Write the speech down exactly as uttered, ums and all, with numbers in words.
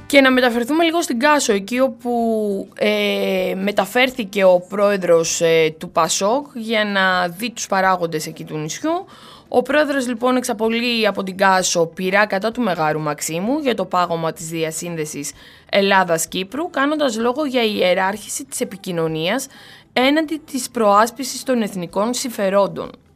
Και να μεταφερθούμε λίγο στην Κάσο, εκεί όπου ε, μεταφέρθηκε ο πρόεδρος ε, του Πασόκ για να δει τους παράγοντες εκεί του νησιού. Ο πρόεδρος λοιπόν εξαπολύει από την Κάσο πειρά κατά του Μεγάρου Μαξίμου για το πάγωμα της διασύνδεσης Ελλάδας-Κύπρου, κάνοντας λόγο για ιεράρχηση της επικοινωνίας έναντι της προάσπισης των εθνικών συμφερόντων.